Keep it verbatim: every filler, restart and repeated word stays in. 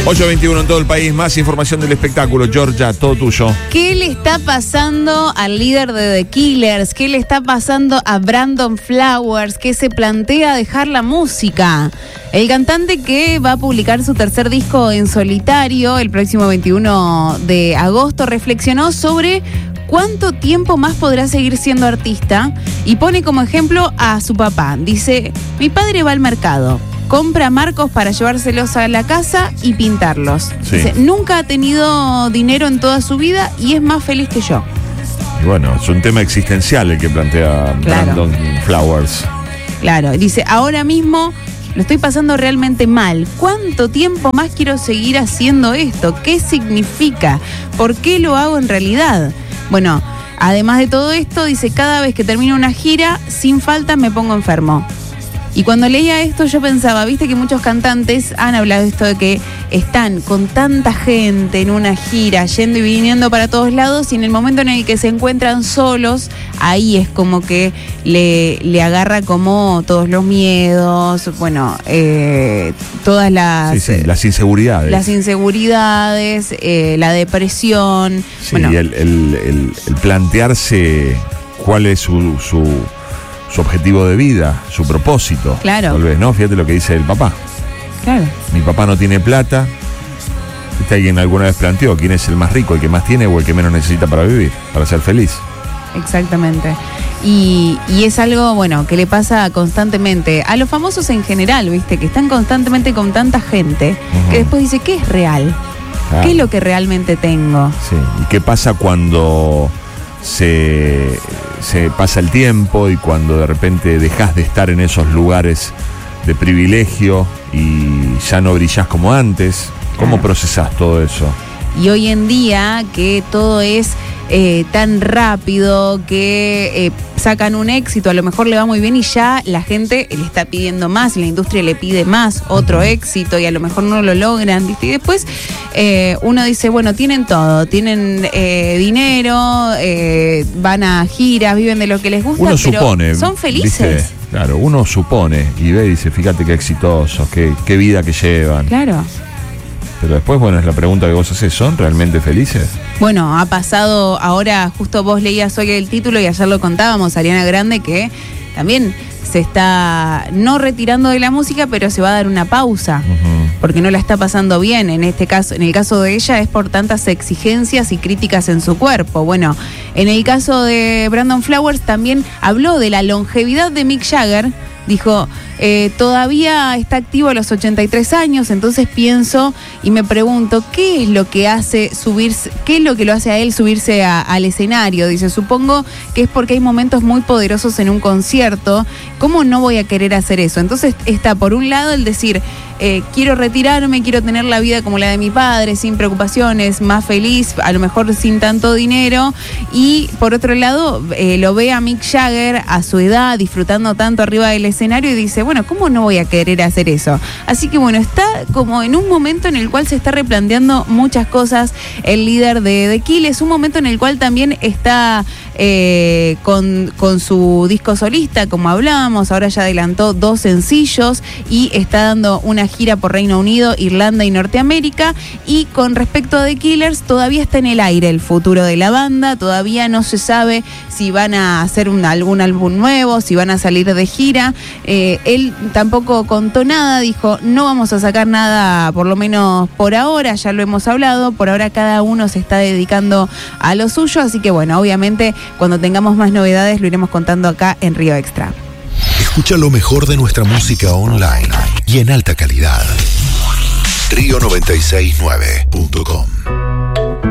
ocho veintiuno en todo el país, más información del espectáculo. Georgia, todo tuyo. ¿Qué le está pasando al líder de The Killers? ¿Qué le está pasando a Brandon Flowers, que se plantea dejar la música? El cantante, que va a publicar su tercer disco en solitario el próximo veintiuno de agosto, reflexionó sobre cuánto tiempo más podrá seguir siendo artista y pone como ejemplo a su papá. Dice: mi padre va al mercado, compra marcos para llevárselos a la casa y pintarlos. Sí. Dice, nunca ha tenido dinero en toda su vida y es más feliz que yo. Y bueno, es un tema existencial el que plantea Claro. Brandon Flowers. Claro, dice, ahora mismo lo estoy pasando realmente mal. ¿Cuánto tiempo más quiero seguir haciendo esto? ¿Qué significa? ¿Por qué lo hago en realidad? Bueno, además de todo esto, dice, cada vez que termino una gira, sin falta me pongo enfermo. Y cuando leía esto yo pensaba, viste que muchos cantantes han hablado de esto de que están con tanta gente en una gira, yendo y viniendo para todos lados, y en el momento en el que se encuentran solos, ahí es como que le, le agarra como todos los miedos, bueno, eh, todas las... Sí, sí, las inseguridades. Las inseguridades, eh, la depresión. Sí, bueno, y el, el, el, el plantearse cuál es su... su su objetivo de vida, su propósito. Claro. Tal vez, ¿no? Fíjate lo que dice el papá. claro. Mi papá no tiene plata. ¿Viste? Alguien alguna vez planteó quién es el más rico, el que más tiene o el que menos necesita para vivir, para ser feliz. Exactamente. Y, y es algo, bueno, que le pasa constantemente a los famosos en general, ¿viste? Que están constantemente con tanta gente, Uh-huh. que después dice, ¿qué es real? Claro. ¿Qué es lo que realmente tengo? Sí. ¿Y qué pasa cuando se, se pasa el tiempo y cuando de repente dejas de estar en esos lugares de privilegio y ya no brillás como antes? ¿Cómo Claro. procesás todo eso? Y hoy en día que todo es eh, tan rápido, que eh, sacan un éxito, a lo mejor le va muy bien y ya la gente le está pidiendo más, y la industria le pide más, otro éxito, y a lo mejor no lo logran, ¿viste? Y después eh, uno dice, bueno, tienen todo, tienen eh, dinero, eh, van a giras, viven de lo que les gusta, Uno pero supone, son felices. ¿viste? Claro, uno supone y ve y dice, fíjate qué exitosos, qué, qué vida que llevan. Claro. Pero después, bueno, es la pregunta que vos haces, ¿son realmente felices? Bueno, ha pasado, ahora justo vos leías hoy el título y ayer lo contábamos, Ariana Grande, que también se está no retirando de la música, pero se va a dar una pausa, Uh-huh. porque no la está pasando bien. En este caso, en el caso de ella es por tantas exigencias y críticas en su cuerpo. Bueno, en el caso de Brandon Flowers también habló de la longevidad de Mick Jagger. Dijo, eh, todavía está activo a los ochenta y tres años, entonces pienso y me pregunto, ¿qué es lo que hace subirse, qué es lo que lo hace a él subirse a, al escenario? Dice, supongo que es porque hay momentos muy poderosos en un concierto, ¿cómo no voy a querer hacer eso? Entonces está por un lado el decir, eh, quiero retirarme, quiero tener la vida como la de mi padre, sin preocupaciones, más feliz, a lo mejor sin tanto dinero, y por otro lado eh, lo ve a Mick Jagger a su edad, disfrutando tanto arriba del escenario, y dice, bueno, ¿cómo no voy a querer hacer eso? Así que bueno, está como en un momento en el cual se está replanteando muchas cosas el líder de The Killers, un momento en el cual también está eh, con, con su disco solista, como hablábamos, ahora ya adelantó dos sencillos y está dando una gira por Reino Unido, Irlanda y Norteamérica. Y con respecto a The Killers, todavía está en el aire el futuro de la banda, todavía no se sabe si van a hacer un, algún álbum nuevo, si van a salir de gira. Eh, él tampoco contó nada, dijo, no vamos a sacar nada, por lo menos por ahora, ya lo hemos hablado, por ahora cada uno se está dedicando a lo suyo, así que bueno, obviamente cuando tengamos más novedades lo iremos contando acá en Río Extra. Escucha lo mejor de nuestra música online y en alta calidad. Río noventa y seis nueve punto com